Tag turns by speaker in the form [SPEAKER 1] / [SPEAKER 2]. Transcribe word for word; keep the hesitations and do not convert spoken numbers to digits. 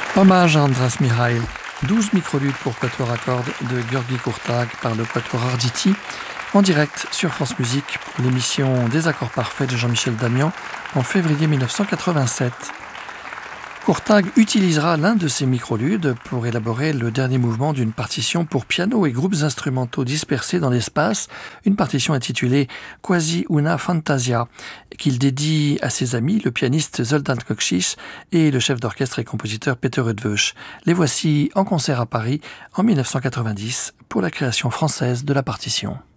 [SPEAKER 1] Hommage à András Mihail, douze microludes pour quatuor à cordes de György Kurtág par le quatuor Arditi, en direct sur France Musique pour l'émission Des accords parfaits de Jean-Michel Damian en février mille neuf cent quatre-vingt-sept. Kurtág utilisera l'un de ces microludes pour élaborer le dernier mouvement d'une partition pour piano et groupes instrumentaux dispersés dans l'espace, une partition intitulée Quasi una fantasia, qu'il dédie à ses amis, le pianiste Zoltán Kocsis et le chef d'orchestre et compositeur Peter Eötvös. Les voici en concert à Paris en mille neuf cent quatre-vingt-dix pour la création française de la partition.